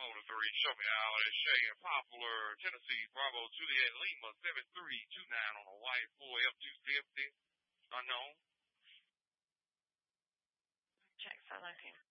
Motor 3, show me out at Shay in Poplar, Tennessee, Bravo, Juliet, Lima, 7329 on a white 4F250, unknown. Check 719.